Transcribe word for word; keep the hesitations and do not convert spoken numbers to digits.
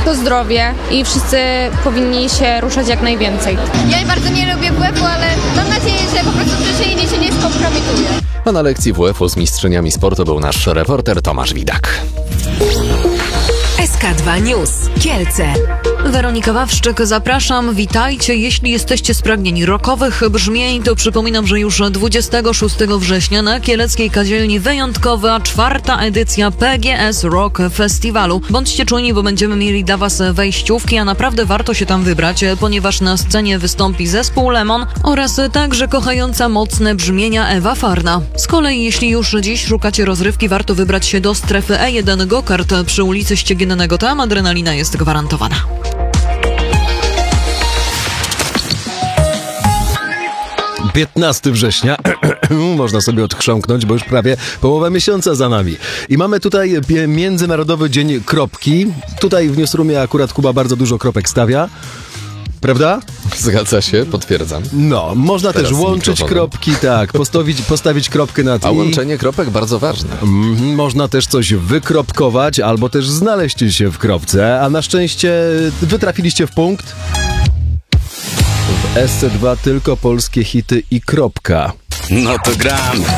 to zdrowie i wszyscy powinni się ruszać jak najwięcej. Ja bardzo nie lubię W F-u, ale mam nadzieję, że po prostu przyjęcie się nie skompromituje. A na lekcji W F-u z mistrzyniami sportu był nasz reporter Tomasz Widak. S K dwa News. Kielce. Weronika Wawrzyk, zapraszam, witajcie. Jeśli jesteście spragnieni rockowych brzmień, to przypominam, że już dwudziestego szóstego września na Kieleckiej Kadzielni wyjątkowa czwarta edycja P G S Rock Festiwalu. Bądźcie czujni, bo będziemy mieli dla was wejściówki, a naprawdę warto się tam wybrać, ponieważ na scenie wystąpi zespół Lemon oraz także kochająca mocne brzmienia Ewa Farna. Z kolei jeśli już dziś szukacie rozrywki, warto wybrać się do strefy E jeden Go-Kart przy ulicy Ściegiennego. Tam adrenalina jest gwarantowana. piętnastego września, można sobie odchrząknąć, bo już prawie połowa miesiąca za nami. I mamy tutaj Międzynarodowy Dzień Kropki. Tutaj w Newsroomie akurat Kuba bardzo dużo kropek stawia. Prawda? Zgadza się, potwierdzam. No, można Teraz też łączyć mikrofonem. kropki, tak, postawić, postawić kropkę nad A i. łączenie kropek bardzo ważne. Mm, można też coś wykropkować, albo też znaleźć się w kropce, a na szczęście wy trafiliście w punkt. W S C dwa tylko polskie hity i kropka. No to gramy.